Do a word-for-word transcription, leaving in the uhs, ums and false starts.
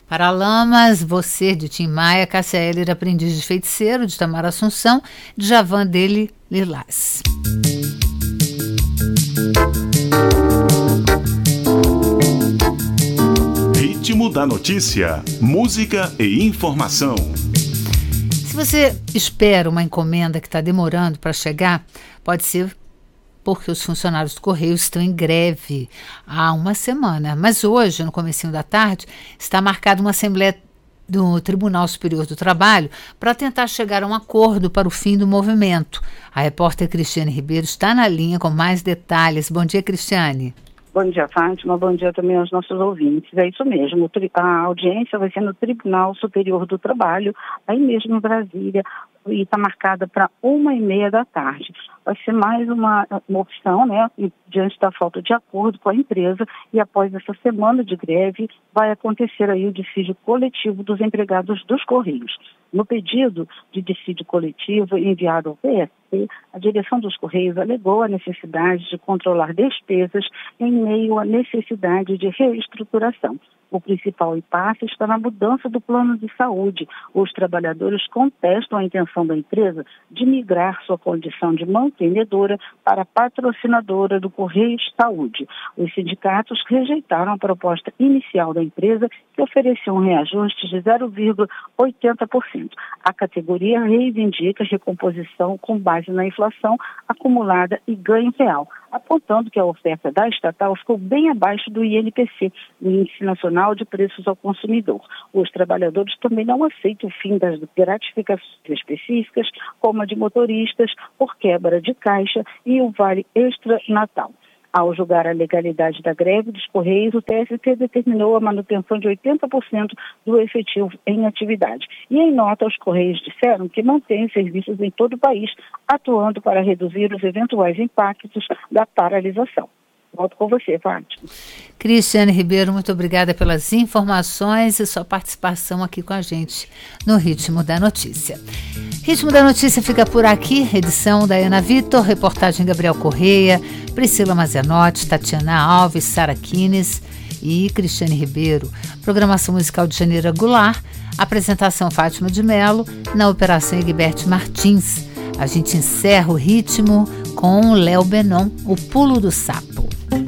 Paralamas, Você, de Tim Maia, Cássia Eller, Aprendiz de Feiticeiro, de Tamara Assunção, Djavan dele, Lilás. Ritmo da notícia, música e informação. Se você espera uma encomenda que está demorando para chegar, pode ser porque os funcionários do Correio estão em greve há uma semana. Mas hoje, no comecinho da tarde, está marcada uma assembleia do Tribunal Superior do Trabalho para tentar chegar a um acordo para o fim do movimento. A repórter Cristiane Ribeiro está na linha com mais detalhes. Bom dia, Cristiane. Bom dia, Fátima. Bom dia também aos nossos ouvintes. É isso mesmo. A audiência vai ser no Tribunal Superior do Trabalho, aí mesmo em Brasília, e está marcada para uma e meia da tarde. Vai ser mais uma, uma opção, né, diante da falta de acordo com a empresa, e após essa semana de greve, vai acontecer aí o dissídio coletivo dos empregados dos Correios. No pedido de dissídio coletivo enviado ao P S C, a direção dos Correios alegou a necessidade de controlar despesas em meio à necessidade de reestruturação. O principal impasse está na mudança do plano de saúde. Os trabalhadores contestam a intenção da empresa de migrar sua condição de mantenedora para patrocinadora do Correios Saúde. Os sindicatos rejeitaram a proposta inicial da empresa, que ofereceu um reajuste de zero vírgula oitenta por cento. A categoria reivindica recomposição com base na inflação acumulada e ganho real, apontando que a oferta da estatal ficou bem abaixo do I N P C, o Índice Nacional de Preços ao Consumidor. Os trabalhadores também não aceitam o fim das gratificações específicas, como a de motoristas, por quebra de caixa e o Vale Extra Natal. Ao julgar a legalidade da greve dos Correios, o T S T determinou a manutenção de oitenta por cento do efetivo em atividade. E em nota, os Correios disseram que mantêm serviços em todo o país, atuando para reduzir os eventuais impactos da paralisação. Volto com você, Fátima. Cristiane Ribeiro, muito obrigada pelas informações e sua participação aqui com a gente no Ritmo da Notícia. Ritmo da Notícia fica por aqui, edição da Ana Vitor, reportagem Gabriel Correia, Priscila Mazenotti, Tatiana Alves, Sara Kines e Cristiane Ribeiro. Programação musical de Janeira Goulart, apresentação Fátima de Mello, na operação Egberto Martins. A gente encerra o Ritmo com Léo Benon, O Pulo do Sapo.